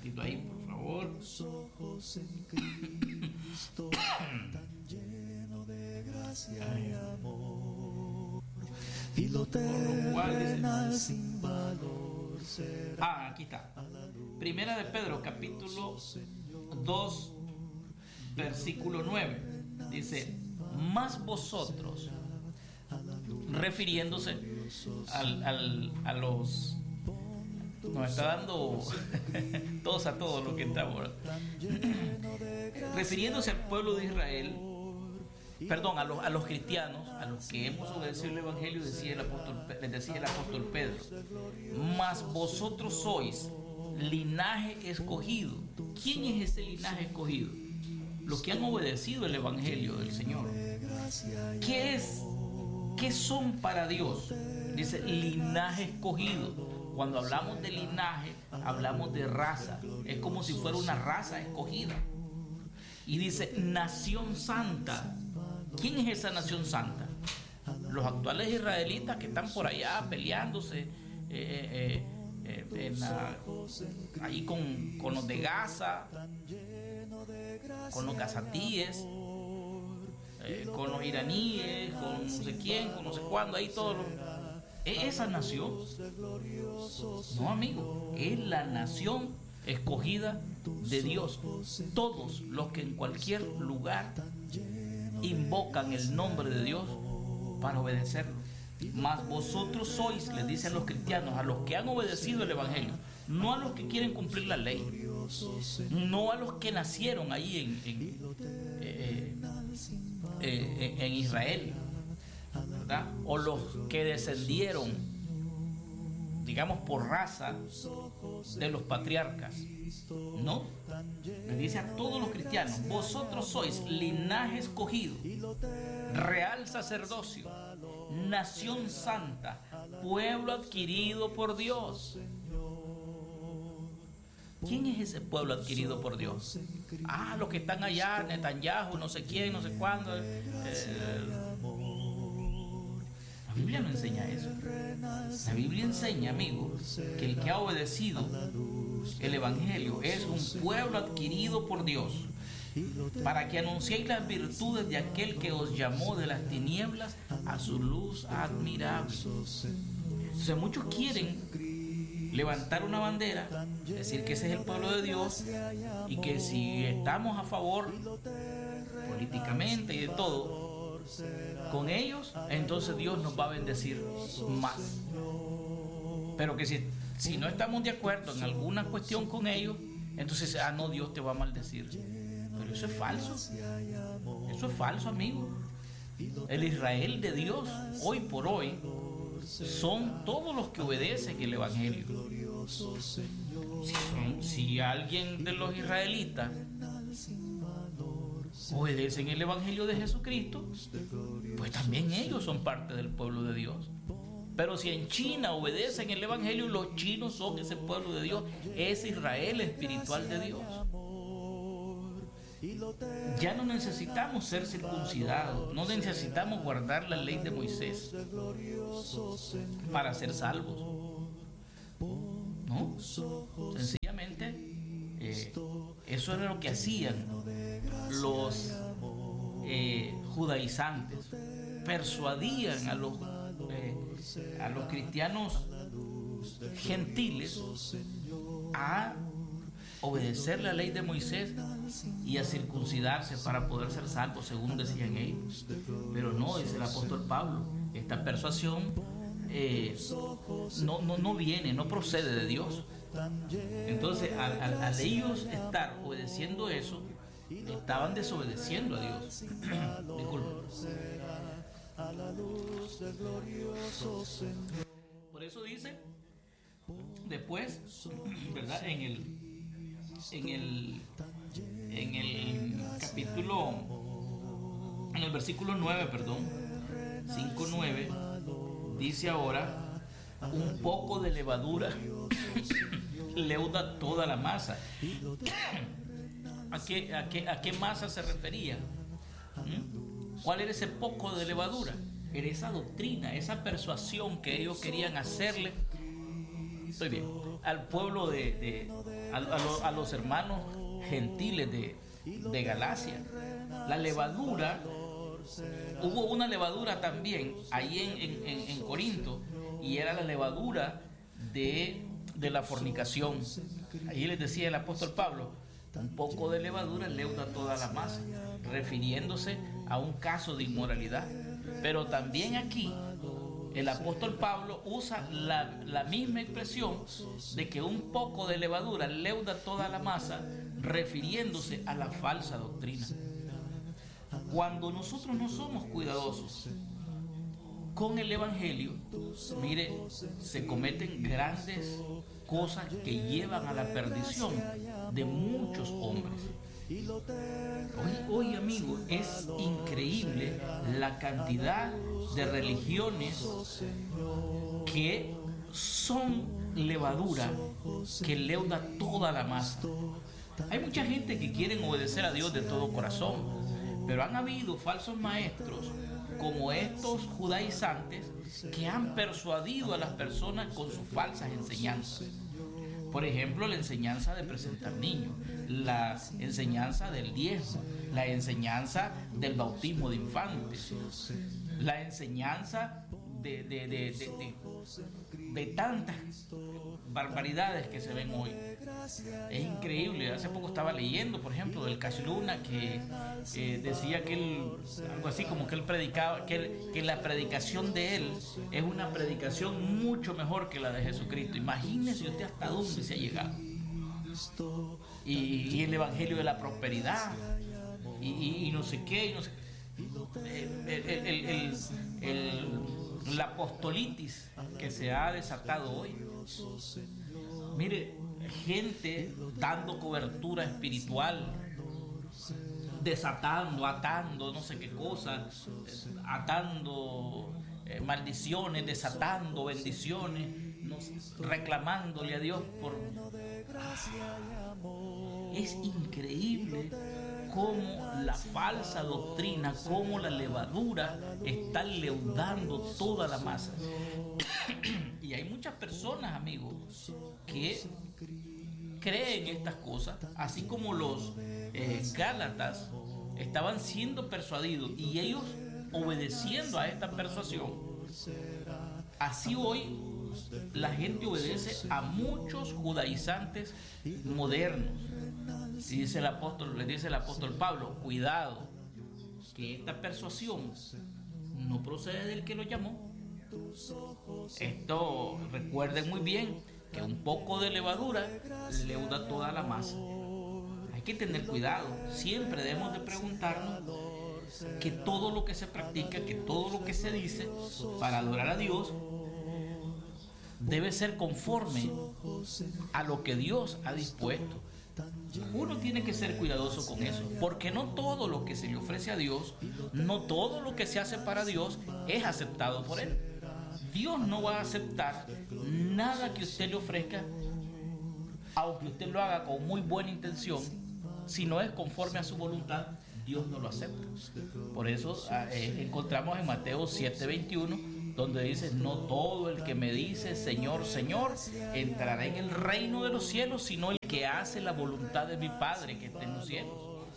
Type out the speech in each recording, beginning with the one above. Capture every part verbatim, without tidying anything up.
momentito ahí, por favor. Tus ojos en Cristo, tan lleno de gracia y amor, y lo terrenal sin valor será. Ah, aquí está. Primera de Pedro, capítulo dos, versículo nueve. Dice: mas vosotros, refiriéndose al, al, a los, nos está dando todos a todos lo que estamos, refiriéndose al pueblo de Israel, perdón, a los, a los cristianos, a los que hemos obedecido el evangelio, decía el apóstol, les decía el apóstol Pedro: mas vosotros sois linaje escogido. ¿Quién es ese linaje escogido? Los que han obedecido el evangelio del Señor. ¿Qué es? ¿Qué son para Dios? Dice linaje escogido. Cuando hablamos de linaje, hablamos de raza. Es como si fuera una raza escogida. Y dice nación santa. ¿Quién es esa nación santa? Los actuales israelitas que están por allá peleándose, eh, eh, eh, en la, ahí con, con los de Gaza, con los gazatíes, eh, con los iraníes, con no sé quién, con no sé cuándo, ahí todos los... ¿Es esa nación? No, amigo, es la nación escogida de Dios. Todos los que en cualquier lugar invocan el nombre de Dios para obedecerlo. Mas vosotros sois, les dicen los cristianos, a los que han obedecido el evangelio, no a los que quieren cumplir la ley, no a los que nacieron ahí en, en, eh, eh, en Israel, ¿verdad? O los que descendieron, digamos, por raza de los patriarcas. No, le dice a todos los cristianos: vosotros sois linaje escogido, real sacerdocio, nación santa, pueblo adquirido por Dios. ¿Quién es ese pueblo adquirido por Dios? Ah, los que están allá, Netanyahu, no sé quién, no sé cuándo. Eh, la Biblia no enseña eso. La Biblia enseña, amigos, que el que ha obedecido el evangelio es un pueblo adquirido por Dios, para que anunciéis las virtudes de aquel que os llamó de las tinieblas a su luz admirable. O sea, muchos quieren levantar una bandera, decir que ese es el pueblo de Dios, y que si estamos a favor políticamente y de todo con ellos, entonces Dios nos va a bendecir más. Pero que si, si no estamos de acuerdo en alguna cuestión con ellos, entonces, ah, no, Dios te va a maldecir. Pero eso es falso. Eso es falso, amigo. El Israel de Dios, hoy por hoy, son todos los que obedecen el evangelio. Si, son, si alguien de los israelitas obedecen el evangelio de Jesucristo, pues también ellos son parte del pueblo de Dios. Pero si en China obedecen el evangelio, los chinos son ese pueblo de Dios, es Israel espiritual de Dios. Ya no necesitamos ser circuncidados, no necesitamos guardar la ley de Moisés para ser salvos. No, sencillamente eh, eso era lo que hacían los eh, judaizantes. Persuadían a los eh, a los cristianos gentiles a obedecer la ley de Moisés y a circuncidarse para poder ser salvos, según decían ellos. Pero no, dice el apóstol Pablo, esta persuasión eh, no, no, no viene, no procede de Dios. Entonces, al, al, al ellos estar obedeciendo eso, estaban desobedeciendo a Dios. Disculpe. Por eso dice después, ¿verdad? En el en el en el capítulo, en el versículo nueve, perdón, cinco nueve, dice ahora: un poco de levadura leuda toda la masa. ¿A qué, a qué, a qué masa se refería? ¿Mm? ¿Cuál era ese poco de levadura? Era esa doctrina, esa persuasión que ellos querían hacerle estoy bien, al pueblo de, de a, a, lo, a los hermanos gentiles de, de Galacia. La levadura, hubo una levadura también ahí en, en, en, en Corinto, y era la levadura de, de la fornicación. Ahí les decía el apóstol Pablo, un poco de levadura leuda toda la masa, refiriéndose a un caso de inmoralidad. Pero también aquí el apóstol Pablo usa la, la misma expresión de que un poco de levadura leuda toda la masa, refiriéndose a la falsa doctrina. Cuando nosotros no somos cuidadosos con el evangelio, mire, se cometen grandes cosas que llevan a la perdición de muchos hombres. Hoy, hoy amigo, es increíble la cantidad de religiones que son levadura que leuda toda la masa. Hay mucha gente que quiere obedecer a Dios de todo corazón, pero han habido falsos maestros como estos judaizantes que han persuadido a las personas con sus falsas enseñanzas. Por ejemplo, la enseñanza de presentar niños, la enseñanza del diezmo, la enseñanza del bautismo de infantes, la enseñanza de, de, de, de, de, de tantas barbaridades que se ven hoy. Es increíble. Hace poco estaba leyendo, por ejemplo, del Cash Luna, que eh, decía que él, algo así como que él predicaba, que, él, que la predicación de él es una predicación mucho mejor que la de Jesucristo. Imagínese usted hasta dónde se ha llegado. Y, y el evangelio de la prosperidad, y, y, y no sé qué, y no sé. El, el, el, el, el, la apostolitis que se ha desatado hoy. Mire, gente dando cobertura espiritual, desatando, atando, no sé qué cosa, atando eh, maldiciones, desatando bendiciones, no sé, reclamándole a Dios por... Es increíble cómo la falsa doctrina, cómo la levadura está leudando toda la masa. Y hay muchas personas, amigos, que creen estas cosas, así como los eh, Gálatas estaban siendo persuadidos y ellos obedeciendo a esta persuasión. Así hoy la gente obedece a muchos judaizantes modernos. Y dice el apóstol, le dice el apóstol Pablo, cuidado, que esta persuasión no procede del que lo llamó. Esto, recuerden muy bien que un poco de levadura leuda toda la masa. Hay que tener cuidado. Siempre debemos de preguntarnos que todo lo que se practica, que todo lo que se dice para adorar a Dios debe ser conforme a lo que Dios ha dispuesto. Uno tiene que ser cuidadoso con eso, porque no todo lo que se le ofrece a Dios, no todo lo que se hace para Dios es aceptado por Él. Dios no va a aceptar nada que usted le ofrezca, aunque usted lo haga con muy buena intención. Si no es conforme a su voluntad, Dios no lo acepta. Por eso eh, encontramos en Mateo siete veintiuno, donde dice, no todo el que me dice Señor, Señor, entrará en el reino de los cielos, sino el que hace la voluntad de mi Padre que está en los cielos.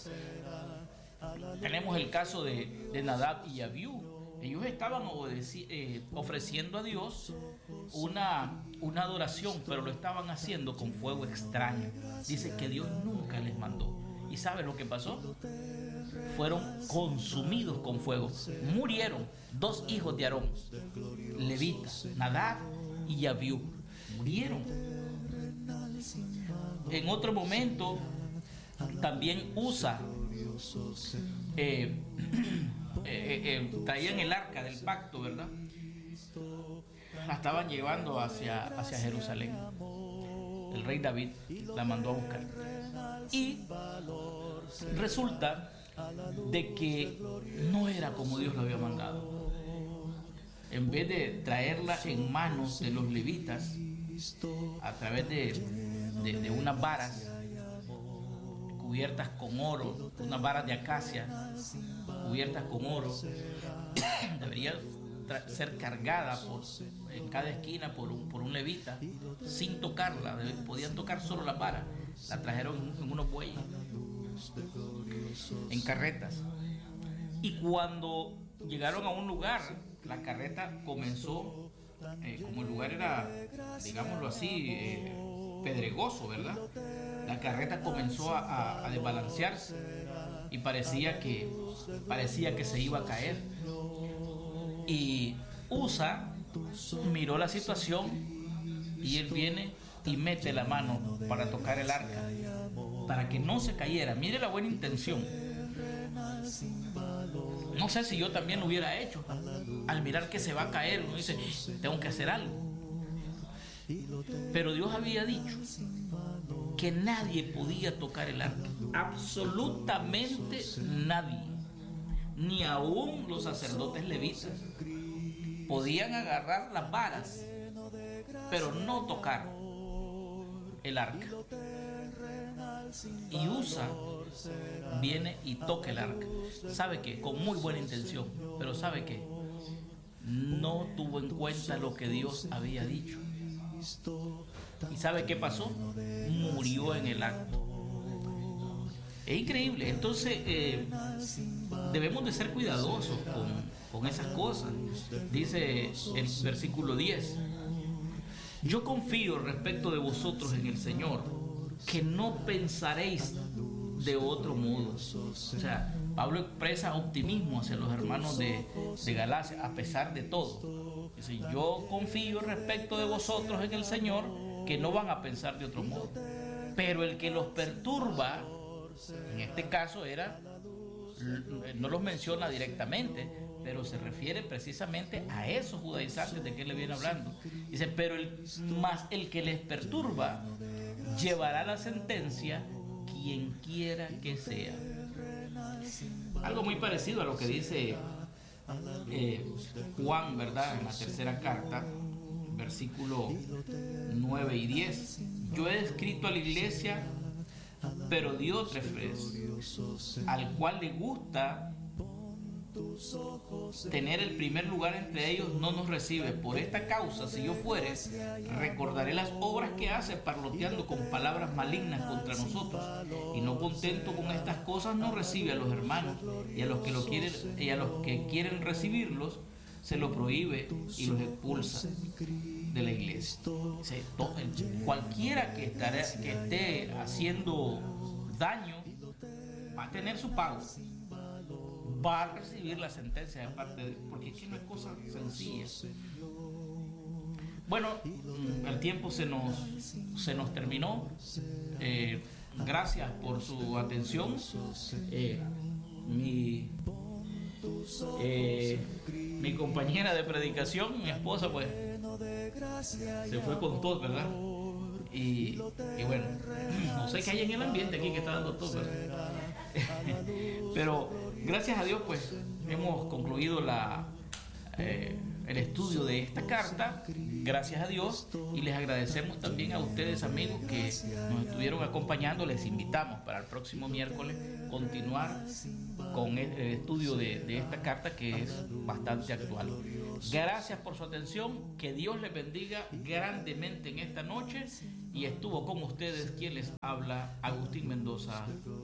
Tenemos el caso de, de Nadab y Abiú. Ellos estaban obedeci- eh, ofreciendo a Dios una, una adoración, pero lo estaban haciendo con fuego extraño. Dice que Dios nunca les mandó. ¿Y sabe lo que pasó? Fueron consumidos con fuego. Murieron dos hijos de Aarón, levitas, Nadab y Abiú. Murieron. En otro momento, también Usa eh, eh, eh, traían el arca del pacto, ¿verdad? La estaban llevando hacia, hacia Jerusalén. El rey David la mandó a buscar. Y resulta de que no era como Dios lo había mandado. En vez de traerla en manos de los levitas a través de, de, de unas varas cubiertas con oro, unas varas de acacia cubiertas con oro, debería ser cargada por, en cada esquina por un, por un levita sin tocarla. Podían tocar solo la vara. La trajeron en unos bueyes, en carretas. Y cuando llegaron a un lugar, la carreta comenzó, eh, como el lugar era, digámoslo así, eh, pedregoso, ¿verdad? La carreta comenzó a, a, a desbalancearse y parecía que, parecía que se iba a caer. Y Usa miró la situación y él viene y mete la mano para tocar el arca, para que no se cayera. Mire la buena intención. No sé si yo también lo hubiera hecho. Al mirar que se va a caer, uno dice, tengo que hacer algo. Pero Dios había dicho que nadie podía tocar el arca. Absolutamente nadie. Ni aún los sacerdotes levitas. Podían agarrar las varas, pero no tocar el arca. Y Usa viene y toca el arca. ¿Sabe qué? Con muy buena intención. Pero ¿sabe qué? No tuvo en cuenta lo que Dios había dicho. ¿Y sabe qué pasó? Murió en el acto. Es increíble. Entonces eh, debemos de ser cuidadosos con, con esas cosas. Dice el versículo diez: yo confío respecto de vosotros en el Señor, que no pensaréis de otro modo. O sea, Pablo expresa optimismo hacia los hermanos de, de Galacia, a pesar de todo. Dice, yo confío respecto de vosotros en el Señor, que no van a pensar de otro modo. Pero el que los perturba, en este caso era, no los menciona directamente, pero se refiere precisamente a esos judaizantes de que él le viene hablando. Dice, pero el, más el que les perturba llevará la sentencia, quien quiera que sea. Algo muy parecido a lo que dice eh, Juan, ¿verdad? En la tercera carta, versículo nueve y diez. Yo he escrito a la iglesia, pero Diótrefes, al cual le gusta tener el primer lugar entre ellos, no nos recibe. Por esta causa, si yo fuere, recordaré las obras que hace, parloteando con palabras malignas contra nosotros, y no contento con estas cosas, no recibe a los hermanos, y a los que lo quieren, y a los que quieren recibirlos se lo prohíbe y los expulsa de la iglesia. O sea, cualquiera que, estará, que esté haciendo daño va a tener su pago, va a recibir la sentencia de parte de Dios, porque es que no es cosa sencilla. Bueno, el tiempo se nos, se nos terminó. Eh, gracias por su atención. Eh, mi, eh, mi compañera de predicación, mi esposa, pues se fue con tos, ¿verdad? Y, y bueno, no sé qué hay en el ambiente aquí que está dando tos, ¿verdad? Pero gracias a Dios, pues hemos concluido la, eh, el estudio de esta carta. Gracias a Dios, y les agradecemos también a ustedes, amigos, que nos estuvieron acompañando. Les invitamos para el próximo miércoles continuar con el, el estudio de, de esta carta, que es bastante actual. Gracias por su atención, que Dios les bendiga grandemente en esta noche, y estuvo con ustedes quien les habla, Agustín Mendoza